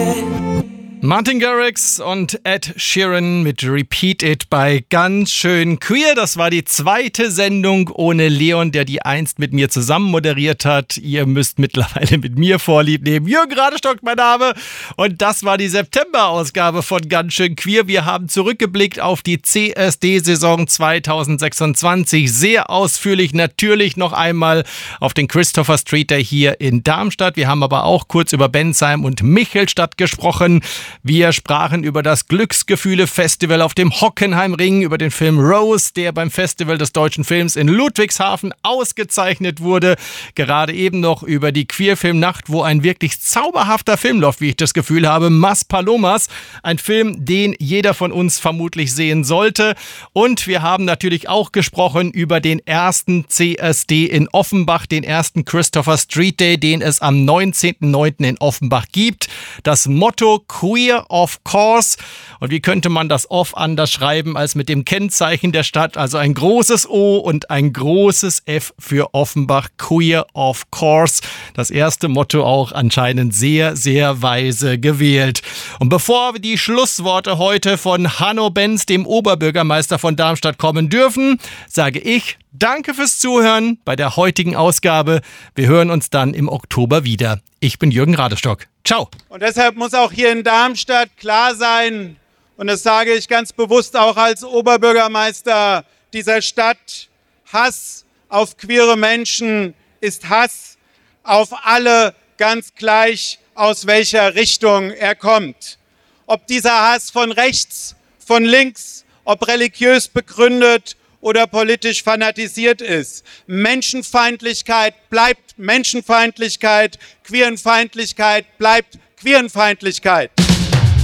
Martin Garrix und Ed Sheeran mit Repeat It bei Ganz schön queer. Das war die zweite Sendung ohne Leon, der die einst mit mir zusammen moderiert hat. Ihr müsst mittlerweile mit mir Vorlieb nehmen. Jürgen Radestock, mein Name. Und das war die September-Ausgabe von Ganz schön queer. Wir haben zurückgeblickt auf die CSD-Saison 2026. Sehr ausführlich natürlich noch einmal auf den Christopher Street Day hier in Darmstadt. Wir haben aber auch kurz über Bensheim und Michelstadt gesprochen. Wir sprachen über das Glücksgefühle-Festival auf dem Hockenheimring, über den Film Rose, der beim Festival des deutschen Films in Ludwigshafen ausgezeichnet wurde. Gerade eben noch über die Queerfilmnacht, wo ein wirklich zauberhafter Film läuft, wie ich das Gefühl habe. Mas Palomas, ein Film, den jeder von uns vermutlich sehen sollte. Und wir haben natürlich auch gesprochen über den ersten CSD in Offenbach, den ersten Christopher Street Day, den es am 19.09. in Offenbach gibt. Das Motto Queer of Course. Und wie könnte man das off anders schreiben als mit dem Kennzeichen der Stadt? Also ein großes O und ein großes F für Offenbach. Queer of Course. Das erste Motto auch anscheinend sehr, sehr weise gewählt. Und bevor wir die Schlussworte heute von Hanno Benz, dem Oberbürgermeister von Darmstadt, kommen dürfen, sage ich danke fürs Zuhören bei der heutigen Ausgabe. Wir hören uns dann im Oktober wieder. Ich bin Jürgen Radestock. Ciao. Und deshalb muss auch hier in Darmstadt klar sein, und das sage ich ganz bewusst auch als Oberbürgermeister dieser Stadt, Hass auf queere Menschen ist Hass auf alle, ganz gleich aus welcher Richtung er kommt. Ob dieser Hass von rechts, von links, ob religiös begründet oder politisch fanatisiert ist. Menschenfeindlichkeit bleibt Menschenfeindlichkeit, Queerenfeindlichkeit bleibt Queerenfeindlichkeit.